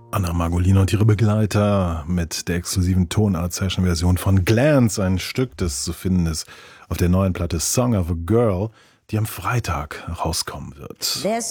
Anna Margolina und ihre Begleiter mit der exklusiven Tonart-Session-Version von Glance, ein Stück, das zu finden ist auf der neuen Platte Song of a Girl, die am Freitag rauskommen wird.